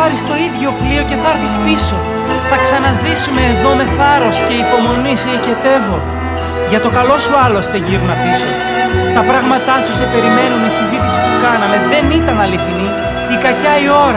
πάρεις το ίδιο πλοίο και θα έρθεις πίσω. Θα ξαναζήσουμε εδώ με θάρρος και υπομονή σε οικετεύω. Για το καλό σου άλλωστε γύρνα πίσω. Τα πράγματά σου σε περιμένουν, η συζήτηση που κάναμε δεν ήταν αληθινή. Η κακιά η ώρα